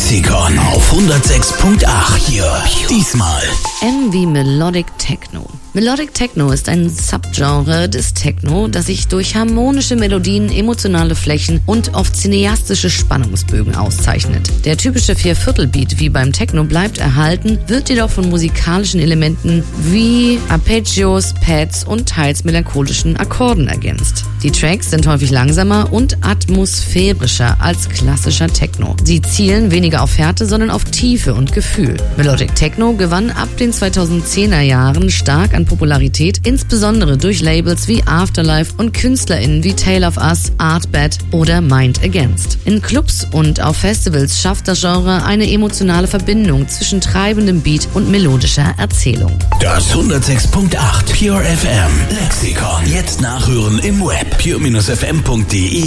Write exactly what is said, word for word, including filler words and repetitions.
Lexikon auf hundertsechs Komma acht. Hier, diesmal M wie Melodic Techno. Melodic Techno ist ein Subgenre des Techno, das sich durch harmonische Melodien, emotionale Flächen und oft cineastische Spannungsbögen auszeichnet. Der typische Vierviertelbeat wie beim Techno bleibt erhalten, wird jedoch von musikalischen Elementen wie Arpeggios, Pads und teils melancholischen Akkorden ergänzt. Die Tracks sind häufig langsamer und atmosphärischer als klassischer Techno. Sie zielen weniger auf Härte, sondern auf Tiefe und Gefühl. Melodic Techno gewann ab den zweitausendzehner Jahren stark an Popularität, insbesondere durch Labels wie Afterlife und KünstlerInnen wie Tale of Us, Artbat oder Mind Against. In Clubs und auf Festivals schafft das Genre eine emotionale Verbindung zwischen treibendem Beat und melodischer Erzählung. das hundertsechs Komma acht Pure F M Lexikon. Jetzt nachhören im Web pure Bindestrich f m punkt d e